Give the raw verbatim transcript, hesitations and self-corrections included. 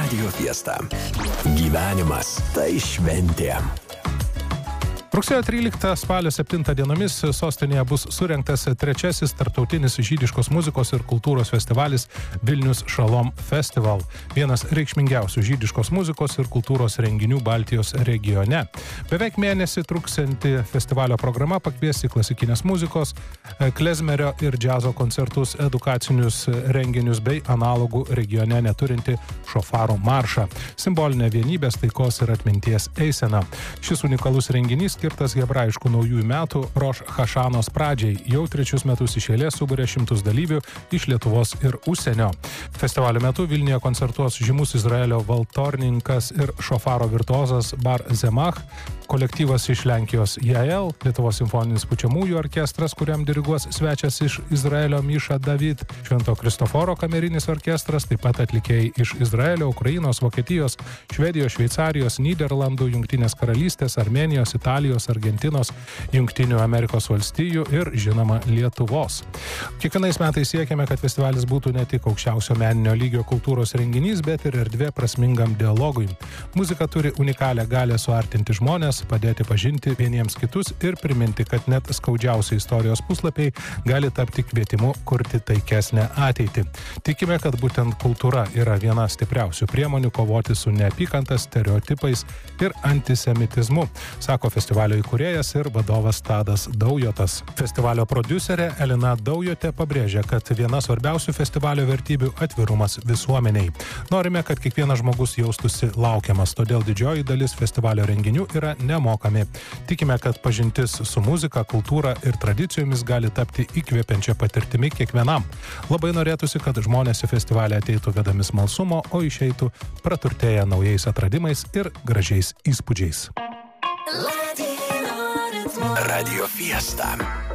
Radio Fiesta. Gyvenimas tai šventė. Rugsėjo tryliktą spalio septintą dienomis sostinėje bus surengtas trečiasis tarptautinis žydiškos muzikos ir kultūros festivalis Vilnius Shalom Festival, vienas reikšmingiausių žydiškos muzikos ir kultūros renginių Baltijos regione. Beveik mėnesį truksianti festivalio programa pakvies į klasikinės muzikos, klezmerio ir džiazo koncertus, edukacinius renginius bei analogų regione neturinti šofarų maršą, simbolinę vienybės, taikos ir atminties eiseną. Šis unikalus renginys skirtas hebrajiškų naujųjų metų Roš Hašanos pradžiai. Jau trečius metus iš eilės suburia šimtus dalyvių iš Lietuvos ir užsienio. Festivalio metu Vilniuje koncertuos žymus Izraelio valtorninkas ir šofaro virtuozas Bar Zemach, kolektyvas iš Lenkijos Jael, Lietuvos simfoninis pučiamųjų orkestras, kuriam diriguos svečias iš Izraelio Miša David, Švento Kristoforo kamerinis orkestras, taip pat atlikėjai iš Izraelio, Ukrainos, Vokietijos, Švedijos, Šveicarijos, Nyderlandų, Jungtinės karalystės, Armėnijos, Italijos, Argentinos, Jungtinių Amerikos valstijų ir, žinoma, Lietuvos. Kiekvienais metais siekiame, kad festivalis būtų ne tik aukščiausio meninio lygio kultūros renginys, bet ir erdvė prasmingam dialogui. Muzika turi unikalią galią suartinti žmonės, padėti pažinti vieniems kitus ir priminti, kad net skaudžiausi istorijos puslapiai gali tapti kvietimu kurti taikesnę ateitį. Tikime, kad būtent kultūra yra viena stipriausių priemonių kovoti su neapykanta, stereotipais ir antisemitizmu, sako festivalio įkūrėjas ir vadovas Tadas Daujotas. Festivalio prodiuserė Elina Daujotė pabrėžia, kad viena svarbiausių festivalio vertybių atvirumas visuomeniai. Norime, kad kiekvienas žmogus jaustųsi laukiamas, todėl didžioji dalis festivalio renginių yra nemokami. Tikime, kad pažintis su muzika, kultūra ir tradicijomis gali tapti įkvepiančia patirtimi kiekvienam. Labai norėtųsi, kad žmonės į festivalį ateitų vedami smalsumo, o išeitų praturtėję naujais atradimais ir gražiais įspūdžiais. Radio Fiesta.